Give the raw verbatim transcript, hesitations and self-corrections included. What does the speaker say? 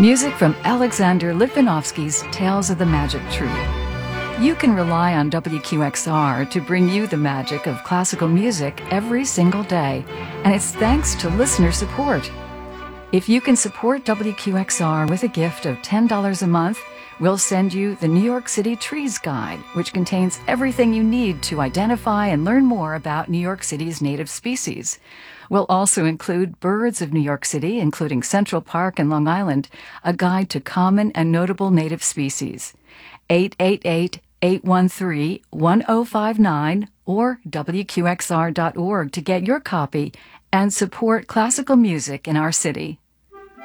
Music from Alexander Litvinovsky's Tales of the Magic Tree. You can rely on W Q X R to bring you the magic of classical music every single day, and it's thanks to listener support. If you can support W Q X R with a gift of ten dollars a month, we'll send you the New York City Trees Guide, which contains everything you need to identify and learn more about New York City's native species. We'll also include Birds of New York City, including Central Park and Long Island, a guide to common and notable native species. eight eight eight, eight one three, one zero five nine or W Q X R dot org to get your copy and support classical music in our city.